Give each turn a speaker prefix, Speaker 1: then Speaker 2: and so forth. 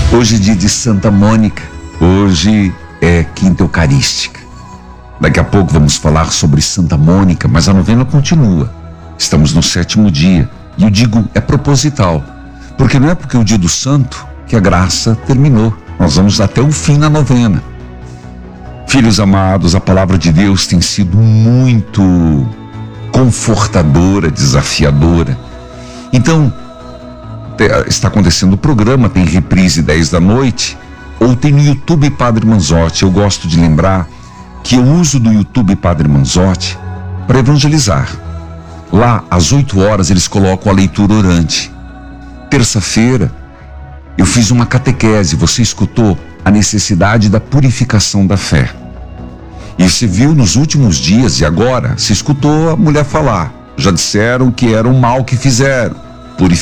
Speaker 1: Hoje é dia de Santa Mônica, hoje é Quinta Eucarística. Daqui a pouco vamos falar sobre Santa Mônica, mas a novena continua. Estamos no 7º dia e eu digo é proposital, porque não é porque é o dia do santo que a graça terminou. Nós vamos até o fim na novena. Filhos amados, a palavra de Deus tem sido muito confortadora, desafiadora. Então, está acontecendo o programa, tem reprise 10 da noite, ou tem no YouTube Padre Manzotti. Eu gosto de lembrar que eu uso do YouTube Padre Manzotti para evangelizar. Lá, às 8 horas, eles colocam a leitura orante. Terça-feira, eu fiz uma catequese, você escutou a necessidade da purificação da fé. E você viu nos últimos dias, e agora, se escutou a mulher falar, já disseram que era um mal que fizeram.